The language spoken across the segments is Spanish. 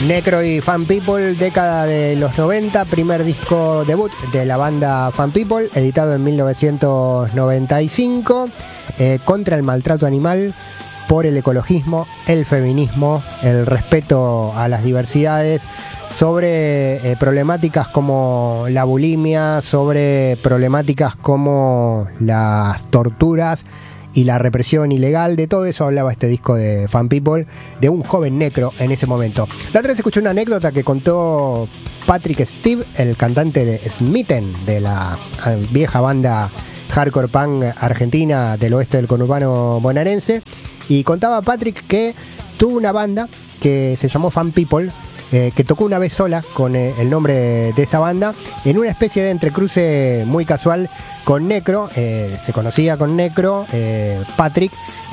Necro y Fan People, década de los 90, primer disco debut de la banda Fan People, editado en 1995, contra el maltrato animal, por el ecologismo, el feminismo, el respeto a las diversidades, sobre problemáticas como la bulimia, sobre problemáticas como las torturas y la represión ilegal. De todo eso hablaba este disco de Fan People, de un joven Necro en ese momento. La otra vez escuché una anécdota que contó Patrick Steve, el cantante de Smitten, de la vieja banda hardcore punk argentina del oeste del conurbano bonaerense, y contaba Patrick que tuvo una banda que se llamó Fan People, que tocó una vez sola con el nombre de esa banda, en una especie de entrecruce muy casual con Necro. Se conocía con Necro, Patrick,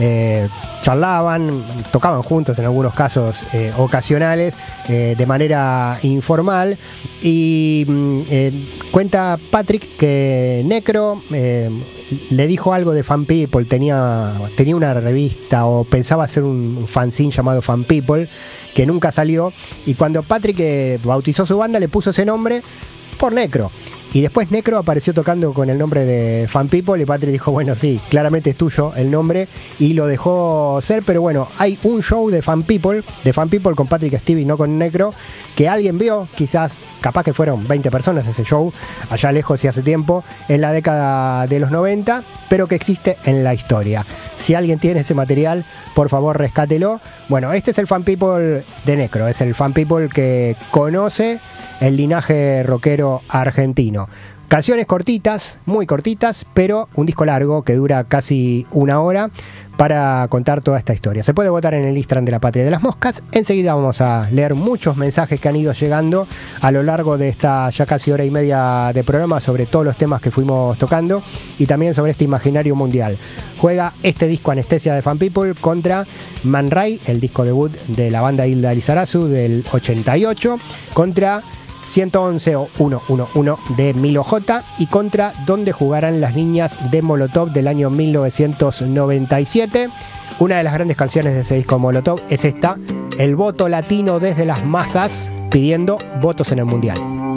charlaban, tocaban juntos en algunos casos ocasionales, de manera informal, y cuenta Patrick que Necro le dijo algo de Fan People. Tenía una revista, o pensaba hacer un fanzine llamado Fan People, que nunca salió, y cuando Patrick bautizó su banda le puso ese nombre por Necro, y después Necro apareció tocando con el nombre de Fan People, y Patrick dijo, bueno, sí, claramente es tuyo el nombre, y lo dejó ser. Pero bueno, hay un show de Fan People con Patrick Steve y no con Necro, que alguien vio, quizás, capaz que fueron 20 personas ese show, allá lejos y hace tiempo, en la década de los 90, pero que existe en la historia. Si alguien tiene ese material, por favor rescátelo. Bueno, este es el Fan People de Necro, es el Fan People que conoce el linaje rockero argentino. Canciones cortitas, muy cortitas, pero un disco largo que dura casi una hora para contar toda esta historia. Se puede votar en el Instagram de La Patria de las Moscas. Enseguida vamos a leer muchos mensajes que han ido llegando a lo largo de esta ya casi hora y media de programa sobre todos los temas que fuimos tocando, y también sobre este imaginario mundial. Juega este disco Anestesia de Fan People contra Man Ray, el disco debut de la banda Hilda Lizarazu del 88, contra 111 o 111 de Milo J, y contra Donde jugarán las niñas de Molotov del año 1997. Una de las grandes canciones de ese disco Molotov es esta, el voto latino desde las masas pidiendo votos en el mundial.